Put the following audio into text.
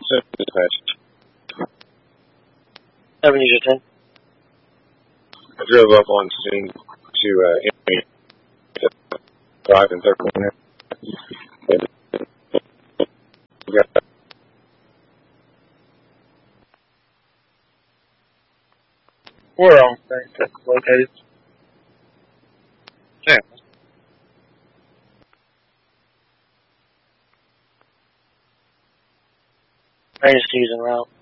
Dispatch. 7 user 10. I drove up on scene to Emory 5 and 13. Where on things located? Yeah. Range season route.